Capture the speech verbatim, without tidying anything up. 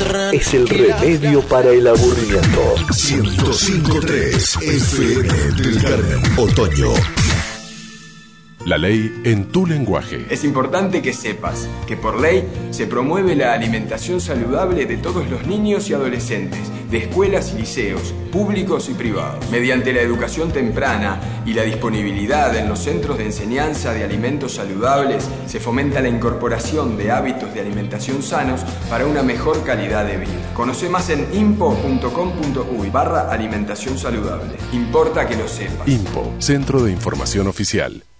es el remedio para el aburrimiento. ciento cinco punto tres F M del Carmen. Otoño. La ley en tu lenguaje. Es importante que sepas que por ley se promueve la alimentación saludable de todos los niños y adolescentes, de escuelas y liceos, públicos y privados. Mediante la educación temprana y la disponibilidad en los centros de enseñanza de alimentos saludables, se fomenta la incorporación de hábitos de alimentación sanos para una mejor calidad de vida. Conoce más en impo punto com punto uy barra alimentación saludable. Importa que lo sepas. INPO, Centro de Información Oficial.